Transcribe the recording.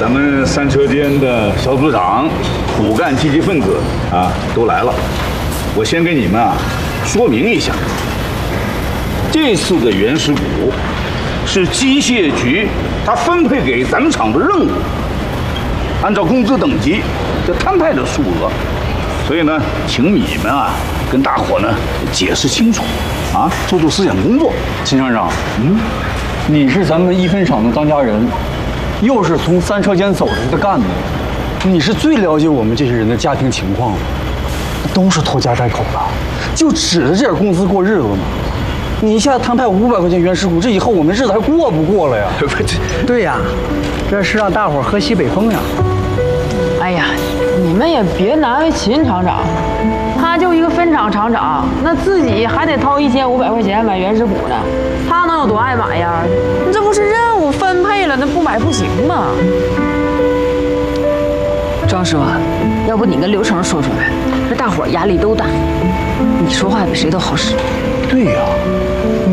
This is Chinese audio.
咱们三车间的小组长、骨干积极分子啊都来了。我先给你们说明一下，这次的原始股是机械局它分配给咱们厂的任务，按照工资等级这摊派的数额。所以呢，请你们跟大伙呢解释清楚做思想工作。 秦厂长，你是咱们一分厂的当家人，又是从三车间走出来的干部，你是最了解我们这些人的家庭情况的，都是拖家带口的，就指着这点工资过日子吗？你一下摊派500块钱原始股，这以后我们日子还过不过了呀？ 对呀，这是让大伙喝西北风呀！ 哎呀，你们也别难为秦厂长，他就一个分厂厂长，那自己还得掏1500块钱买原始股呢，他能有多爱买呀？这不是任务分配了，那不买不行吗？庄叔，要不你跟刘成说说呗，这大伙压力都大，你说话比谁都好使。 对呀。